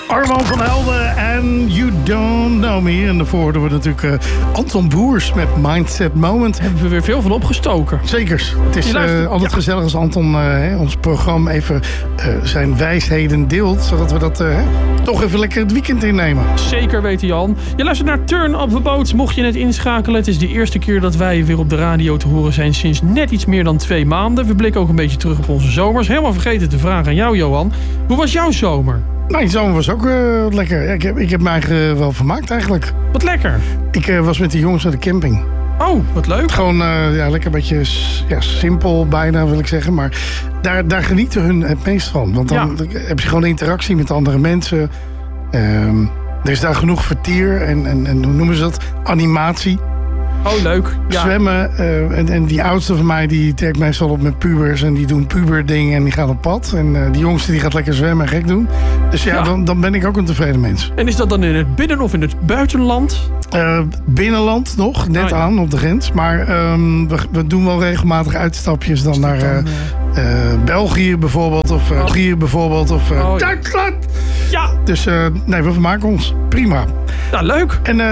Armand van Helden en You Don't Know Me. En daarvoor hoorden we natuurlijk Anton Boers met Mindset Moment. Hebben we weer veel van opgestoken. Zekers. Het is altijd gezellig als Anton ons programma even zijn wijsheden deelt. Zodat we dat toch even lekker het weekend innemen. Zeker weten, Jan. Je luistert naar Turn Up The Boat. Mocht je net inschakelen, het is de eerste keer dat wij weer op de radio te horen zijn sinds net iets meer dan 2 maanden. We blikken ook een beetje terug op onze zomers. Helemaal vergeten te vragen aan jou, Johan. Hoe was jouw zomer? Mijn zomer was ook lekker. Ja, ik heb me eigenlijk wel vermaakt eigenlijk. Wat lekker. Ik was met de jongens naar de camping. Oh, wat leuk. Gewoon lekker een beetje simpel bijna wil ik zeggen. Maar daar genieten hun het meest van. Want dan heb je gewoon interactie met andere mensen. Er is daar genoeg vertier en hoe noemen ze dat? Animatie. Oh, leuk. Ja. Zwemmen. En die oudste van mij die trekt meestal op met pubers. En die doen puberdingen en die gaan op pad. En die jongste die gaat lekker zwemmen en gek doen. Dus dan ben ik ook een tevreden mens. En is dat dan in het binnen- of in het buitenland? Binnenland nog, net aan op de grens. Maar we doen wel regelmatig uitstapjes dan naar België bijvoorbeeld. Of Duitsland. Ja. Dus we vermaken ons. Prima. Nou, leuk. En